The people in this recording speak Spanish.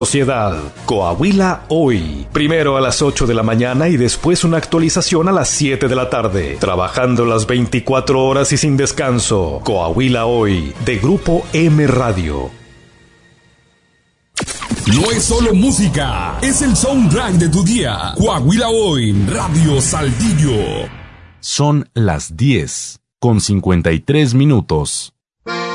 Sociedad, Coahuila Hoy. Primero a las 8 de la mañana y después una actualización a las 7 de la tarde. Trabajando las 24 horas y sin descanso. Coahuila Hoy, de Grupo M Radio. No es solo música, es el soundtrack de tu día. Coahuila Hoy, Radio Saltillo. Son las 10:53.